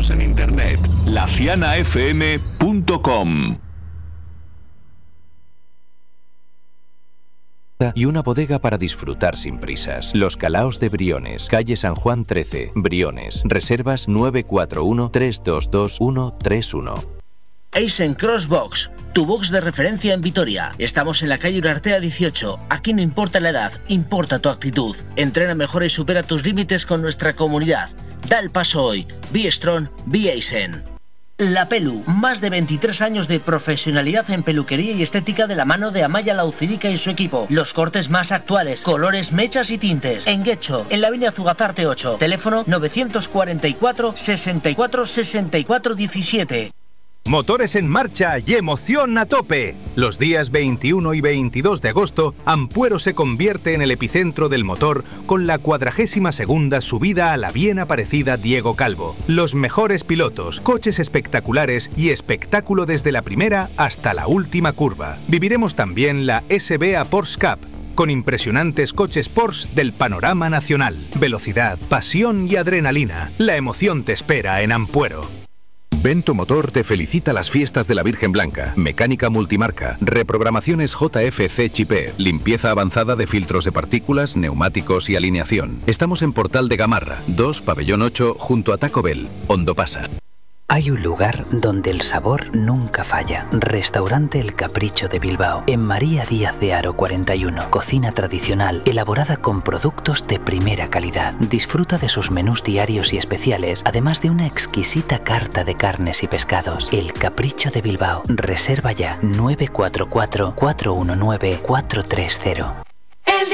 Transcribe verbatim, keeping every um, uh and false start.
Síguenos en internet, la ciana f m punto com. Y una bodega para disfrutar sin prisas. Los Calaos de Briones, calle San Juan trece, Briones. Reservas nueve cuatro uno, tres dos dos, uno tres uno. Eisen Crossbox, tu box de referencia en Vitoria. Estamos en la calle Urartea dieciocho. Aquí no importa la edad, importa tu actitud. Entrena mejor y supera tus límites con nuestra comunidad. Da el paso hoy. Be Strong, Be Eisen. La Pelu, más de veintitrés años de profesionalidad en peluquería y estética de la mano de Amaya Laucirica y su equipo. Los cortes más actuales, colores, mechas y tintes. En Guecho, en la avenida Zugazarte ocho. Teléfono novecientos cuarenta y cuatro, sesenta y cuatro, sesenta y cuatro diecisiete. Motores en marcha y emoción a tope. Los días veintiuno y veintidós de agosto, Ampuero se convierte en el epicentro del motor con la cuadragésima segunda subida a la bien aparecida Diego Calvo. Los mejores pilotos, coches espectaculares y espectáculo desde la primera hasta la última curva. Viviremos también la S B A Porsche Cup, con impresionantes coches Porsche del panorama nacional. Velocidad, pasión y adrenalina. La emoción te espera en Ampuero. Vento Motor te felicita las fiestas de la Virgen Blanca. Mecánica multimarca, reprogramaciones J F C Chipé, limpieza avanzada de filtros de partículas, neumáticos y alineación. Estamos en Portal de Gamarra, dos, Pabellón ocho, junto a Taco Bell, Hondo Pasa. Hay un lugar donde el sabor nunca falla. Restaurante El Capricho de Bilbao. En María Díaz de Haro cuarenta y uno. Cocina tradicional, elaborada con productos de primera calidad. Disfruta de sus menús diarios y especiales, además de una exquisita carta de carnes y pescados. El Capricho de Bilbao. Reserva ya nueve cuatro cuatro, cuatro uno nueve, cuatro tres cero.